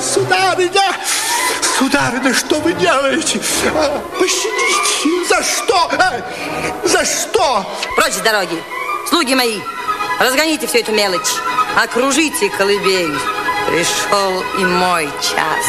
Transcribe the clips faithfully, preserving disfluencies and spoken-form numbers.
сударыня, сударыня, что вы делаете? Пощадите, за что? За что? Прочь с дороги, слуги мои, разгоните всю эту мелочь, окружите колыбель. Пришел и мой час.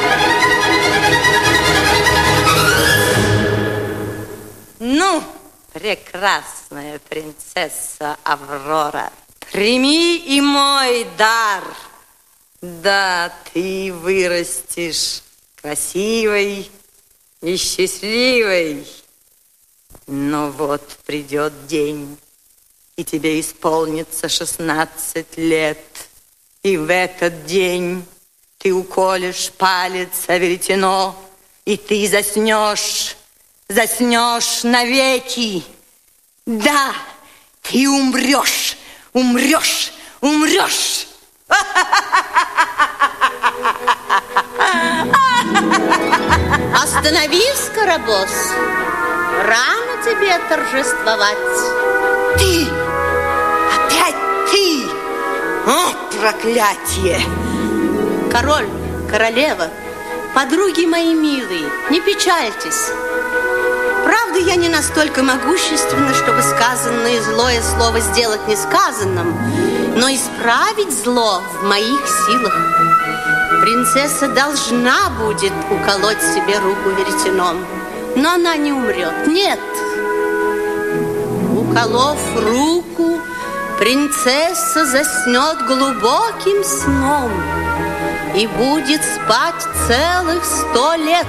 Ну, прекрасная принцесса Аврора, прими и мой дар. Да, ты вырастешь красивой и счастливой. Но вот придет день, и тебе исполнится шестнадцать лет. И в этот день ты уколешь палец о веретено, и ты заснешь, заснешь навеки. Да, ты умрешь, умрешь, умрешь. Остановись, Карабос. Рано тебе торжествовать. Ты! Опять ты! О, проклятие! Король, королева, подруги мои милые, не печальтесь. Правда, я не настолько могущественна, чтобы сказанное злое слово сделать несказанным, но исправить зло в моих силах. Принцесса должна будет уколоть себе руку веретеном, но она не умрет. Нет. Уколов руку, принцесса заснет глубоким сном и будет спать целых сто лет.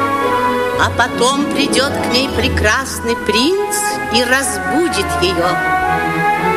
А потом придет к ней прекрасный принц и разбудит ее.